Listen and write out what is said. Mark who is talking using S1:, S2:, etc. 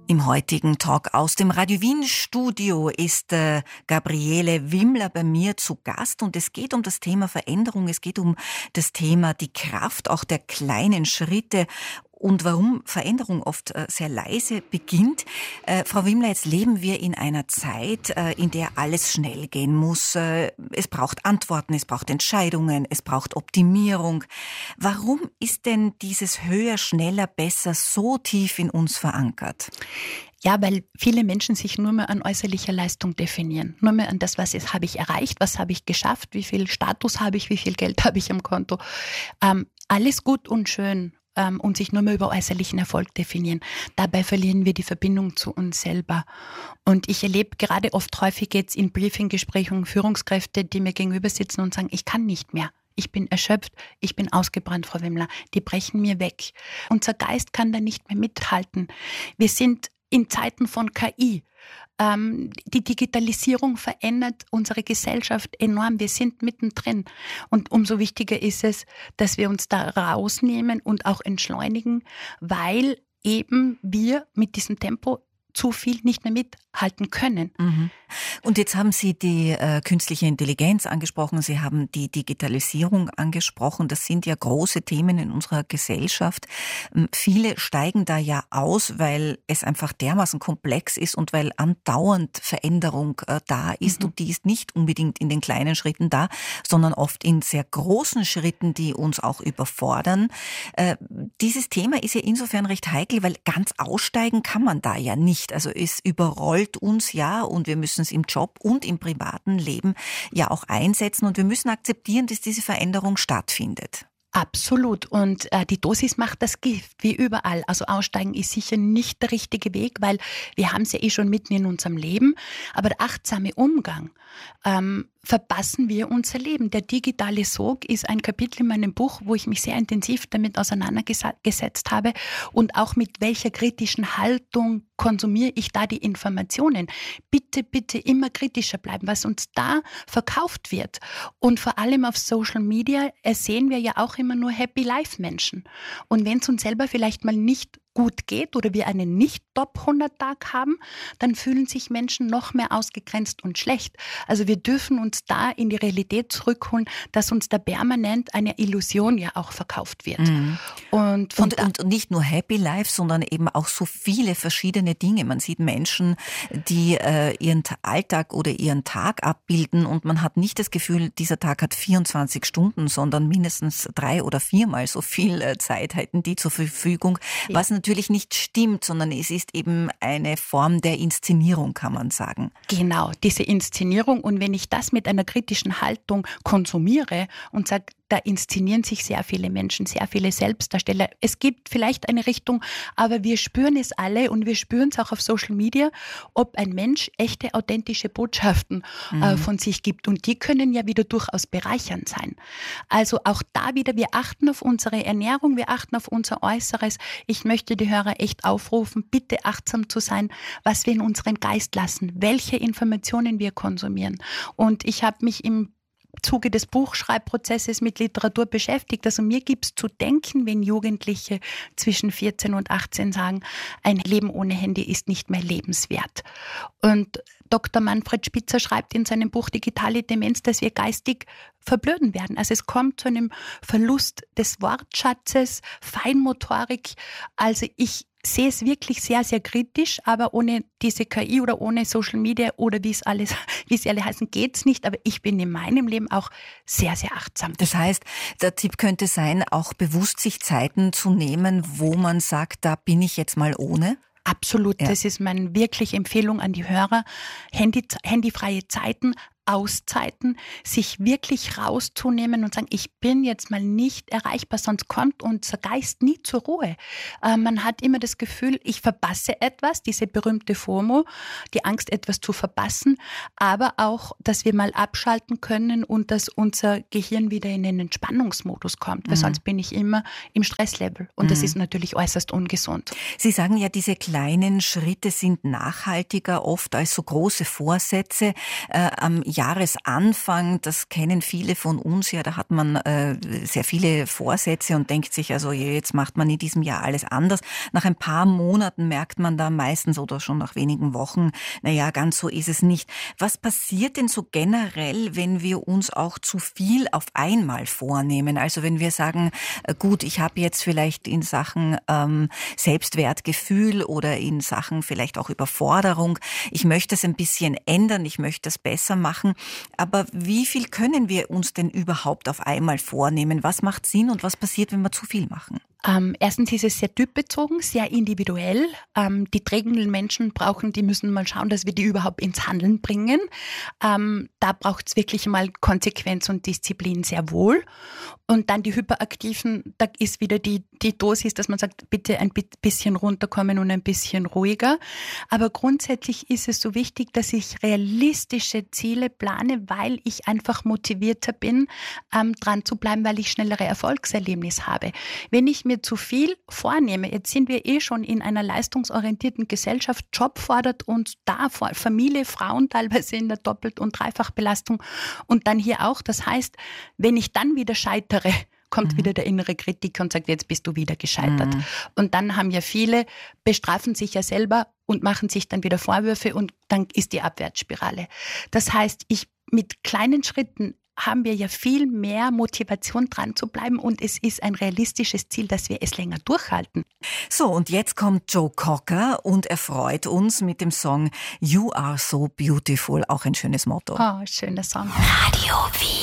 S1: Im heutigen Talk aus dem Radio Wien Studio ist Gabriele Wimler bei mir zu Gast und es geht um das Thema Veränderung, es geht um das Thema die Kraft auch der kleinen Schritte und warum Veränderung oft sehr leise beginnt. Frau Wimler, jetzt leben wir in einer Zeit, in der alles schnell gehen muss. Es braucht Antworten, es braucht Entscheidungen, es braucht Optimierung. Warum ist denn dieses höher, schneller, besser so tief in uns verankert?
S2: Ja, weil viele Menschen sich nur mehr an äußerlicher Leistung definieren. Nur mehr an das, habe ich erreicht, was habe ich geschafft, wie viel Status habe ich, wie viel Geld habe ich am Konto. Alles gut und schön. Und sich nur mehr über äußerlichen Erfolg definieren. Dabei verlieren wir die Verbindung zu uns selber. Und ich erlebe gerade häufig jetzt in Briefinggesprächen Führungskräfte, die mir gegenüber sitzen und sagen, ich kann nicht mehr. Ich bin erschöpft, ich bin ausgebrannt, Frau Wimler. Die brechen mir weg. Unser Geist kann da nicht mehr mithalten. Wir sind in Zeiten von KI. Die Digitalisierung verändert unsere Gesellschaft enorm. Wir sind mittendrin. Und umso wichtiger ist es, dass wir uns da rausnehmen und auch entschleunigen, weil eben wir mit diesem Tempo zu viel nicht mehr mithalten können.
S1: Mhm. Und jetzt haben Sie die künstliche Intelligenz angesprochen, Sie haben die Digitalisierung angesprochen. Das sind ja große Themen in unserer Gesellschaft. Viele steigen da ja aus, weil es einfach dermaßen komplex ist und weil andauernd Veränderung da ist. Und die ist nicht unbedingt in den kleinen Schritten da, sondern oft in sehr großen Schritten, die uns auch überfordern. Dieses Thema ist ja insofern recht heikel, weil ganz aussteigen kann man da ja nicht. Also es überrollt uns ja und wir müssen es im Job und im privaten Leben ja auch einsetzen und wir müssen akzeptieren, dass diese Veränderung stattfindet.
S2: Absolut. Und die Dosis macht das Gift, wie überall. Also aussteigen ist sicher nicht der richtige Weg, weil wir haben es ja schon mitten in unserem Leben. Aber der achtsame Umgang, verpassen wir unser Leben. Der digitale Sog ist ein Kapitel in meinem Buch, wo ich mich sehr intensiv damit auseinandergesetzt habe und auch mit welcher kritischen Haltung konsumiere ich da die Informationen. Bitte, bitte immer kritischer bleiben, was uns da verkauft wird. Und vor allem auf Social Media sehen wir ja auch immer nur Happy-Life-Menschen. Und wenn es uns selber vielleicht mal nicht gut geht oder wir einen Nicht-Top-100-Tag haben, dann fühlen sich Menschen noch mehr ausgegrenzt und schlecht. Also wir dürfen uns da in die Realität zurückholen, dass uns da permanent eine Illusion ja auch verkauft wird.
S1: Mhm. Und nicht nur Happy Life, sondern eben auch so viele verschiedene Dinge. Man sieht Menschen, die ihren Alltag oder ihren Tag abbilden und man hat nicht das Gefühl, dieser Tag hat 24 Stunden, sondern mindestens 3 oder 4 Mal so viel Zeit hätten die zur Verfügung, was natürlich nicht stimmt, sondern es ist eben eine Form der Inszenierung, kann man sagen.
S2: Genau, diese Inszenierung. Und wenn ich das mit einer kritischen Haltung konsumiere und sage, da inszenieren sich sehr viele Menschen, sehr viele Selbstdarsteller. Es gibt vielleicht eine Richtung, aber wir spüren es alle und wir spüren es auch auf Social Media, ob ein Mensch echte, authentische Botschaften von sich gibt. Und die können ja wieder durchaus bereichernd sein. Also auch da wieder, wir achten auf unsere Ernährung, wir achten auf unser Äußeres. Ich möchte die Hörer echt aufrufen, bitte achtsam zu sein, was wir in unseren Geist lassen, welche Informationen wir konsumieren. Und ich habe mich im Zuge des Buchschreibprozesses mit Literatur beschäftigt. Also mir gibt es zu denken, wenn Jugendliche zwischen 14 und 18 sagen, ein Leben ohne Handy ist nicht mehr lebenswert. Und Dr. Manfred Spitzer schreibt in seinem Buch Digitale Demenz, dass wir geistig verblöden werden. Also es kommt zu einem Verlust des Wortschatzes, Feinmotorik. Also ich sehe es wirklich sehr, sehr kritisch, aber ohne diese KI oder ohne Social Media oder wie sie alle heißen, geht's nicht. Aber ich bin in meinem Leben auch sehr, sehr achtsam.
S1: Das heißt, der Tipp könnte sein, auch bewusst sich Zeiten zu nehmen, wo man sagt, da bin ich jetzt mal ohne?
S2: Absolut, ja. Das ist meine wirkliche Empfehlung an die Hörer. Handyfreie Zeiten, Auszeiten, sich wirklich rauszunehmen und sagen, ich bin jetzt mal nicht erreichbar, sonst kommt unser Geist nie zur Ruhe. Man hat immer das Gefühl, ich verpasse etwas, diese berühmte FOMO, die Angst, etwas zu verpassen, aber auch, dass wir mal abschalten können und dass unser Gehirn wieder in einen Entspannungsmodus kommt, weil sonst bin ich immer im Stresslevel und das ist natürlich äußerst ungesund.
S1: Sie sagen ja, diese kleinen Schritte sind nachhaltiger oft als so große Vorsätze. Am Jahresanfang, das kennen viele von uns ja, da hat man sehr viele Vorsätze und denkt sich, also jetzt macht man in diesem Jahr alles anders. Nach ein paar Monaten merkt man da meistens oder schon nach wenigen Wochen, naja, ganz so ist es nicht. Was passiert denn so generell, wenn wir uns auch zu viel auf einmal vornehmen? Also wenn wir sagen, gut, ich habe jetzt vielleicht in Sachen Selbstwertgefühl oder in Sachen vielleicht auch Überforderung, ich möchte es ein bisschen ändern, ich möchte es besser machen, aber wie viel können wir uns denn überhaupt auf einmal vornehmen? Was macht Sinn und was passiert, wenn wir zu viel machen?
S2: Erstens ist es sehr typbezogen, sehr individuell. Die trägen Menschen die müssen mal schauen, dass wir die überhaupt ins Handeln bringen. Da braucht es wirklich mal Konsequenz und Disziplin sehr wohl. Und dann die Hyperaktiven, da ist wieder die Dosis, dass man sagt, bitte ein bisschen runterkommen und ein bisschen ruhiger. Aber grundsätzlich ist es so wichtig, dass ich realistische Ziele plane, weil ich einfach motivierter bin, dran zu bleiben, weil ich schnellere Erfolgserlebnisse habe. Wenn ich mir zu viel vornehme, jetzt sind wir schon in einer leistungsorientierten Gesellschaft, Job fordert uns da vor, Familie, Frauen teilweise in der Doppelt- und Dreifachbelastung und dann hier auch. Das heißt, wenn ich dann wieder scheitere, kommt wieder der innere Kritiker und sagt, jetzt bist du wieder gescheitert. Und dann haben ja viele, bestrafen sich ja selber und machen sich dann wieder Vorwürfe und dann ist die Abwärtsspirale. Das heißt, mit kleinen Schritten haben wir ja viel mehr Motivation dran zu bleiben und es ist ein realistisches Ziel, dass wir es länger durchhalten.
S1: So, und jetzt kommt Joe Cocker und er freut uns mit dem Song You Are So Beautiful, auch ein schönes Motto.
S2: Oh, schöner Song.
S3: Radio 4.